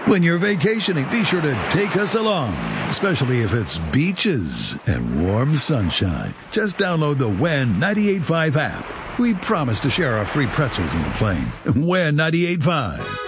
When you're vacationing, be sure to take us along, especially if it's beaches and warm sunshine. Just download the WHEN 98.5 app. We promise to share our free pretzels on the plane. WHEN 98.5.